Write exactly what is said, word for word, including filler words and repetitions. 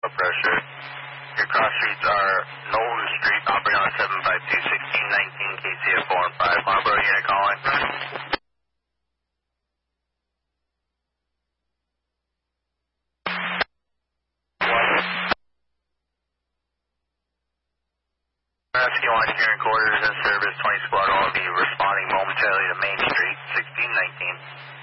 pressure. Your cross streets are Knowlton Street, operating on seven five two, sixteen nineteen, K C F four and five. Marlboro unit calling. Rescue one engineering quarters in service, twenty squad will be responding momentarily to Main Street, sixteen nineteen.